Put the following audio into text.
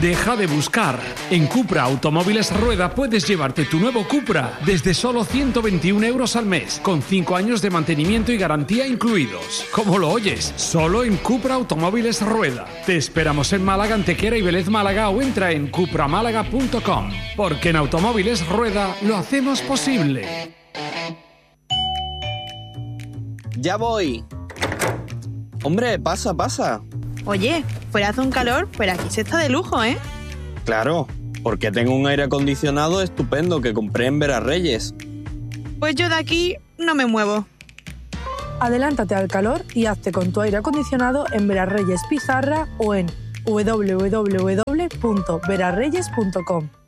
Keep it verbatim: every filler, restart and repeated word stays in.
Deja de buscar. En Cupra Automóviles Rueda puedes llevarte tu nuevo Cupra desde solo ciento veintiún euros al mes, con cinco años de mantenimiento y garantía incluidos. ¿Cómo lo oyes? Solo en Cupra Automóviles Rueda. Te esperamos en Málaga, Antequera y Vélez Málaga o entra en cupra málaga punto com. Porque en Automóviles Rueda lo hacemos posible. Ya voy. Hombre, pasa, pasa. Oye, fuera hace un calor, pero aquí se está de lujo, ¿eh? Claro, porque tengo un aire acondicionado estupendo que compré en Verarreyes. Pues yo de aquí no me muevo. Adelántate al calor y hazte con tu aire acondicionado en Verarreyes Pizarra o en doble u doble u doble u punto verarreyes punto com.